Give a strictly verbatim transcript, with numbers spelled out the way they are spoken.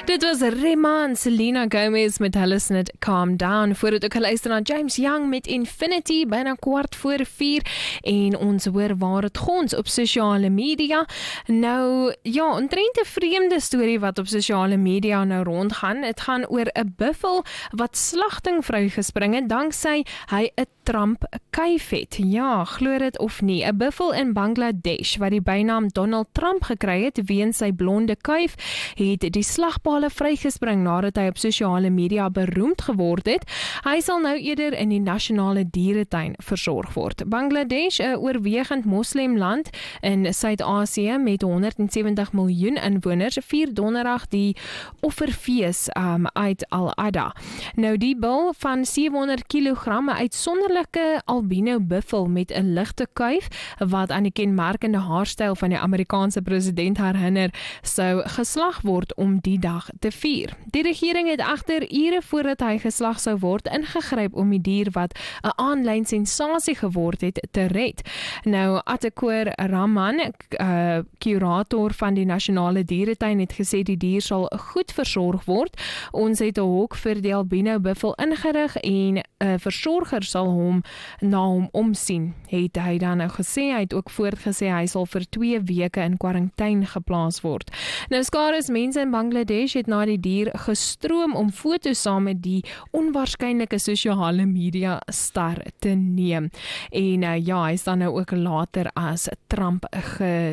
Dit was Rema en Selena Gomez met hulle snit Calm Down. Voordat ook geluister na James Young met Infinity, byna kwart voor vier. En ons hoor waar het gons op sosiale media. Nou, ja, omtrent 'n vreemde storie wat op sosiale media nou rondgaan. Het gaan oor 'n buffel wat slagting vrygespring het, danksy hy 'n Trump kuif het. Ja, glo dit of nie. 'n Buffel in Bangladesh, wat die bynaam Donald Trump gekry het weens sy blonde kuif, het die slagpale vrygespring nadat hy op sosiale media beroemd geword het. Hy sal nou eerder in die nasionale dieretuin versorg word. Bangladesh, 'n oorwegend moslemland in Suid-Asië met honderdsewentig miljoen inwoners, vier donderdag die offerfees um, uit Al-Adha. Nou die bil van sewehonderd kilogram, 'n uitsonderlike albino buffel met 'n ligte kuif, wat aan die kenmerkende haarstyl van die Amerikaanse president herinner, sou geslag word om die dag te vier. Die regering het egter ure voordat hy geslag sou word ingegryp om die dier wat 'n aanlyn sensasie geword het te red. Nou, Atekoor Rahman, uh, kurator van die nasionale dieretuin, het gesê die dier sal goed versorg word. Ons het 'n hok vir die albino buffel ingerig en 'n uh, versorger sal hom na hom omsien, het hy dan nou gesê. Hy het ook voortgesê hy sal vir twee weke in kwarantyne geplaas word. Nou, skares mense in Bangladesh het na die dier gestroom om foto's saam met die onwaarskynlike sosiale media ster te neem. En uh, ja, hy is dan nou ook later as Trump ge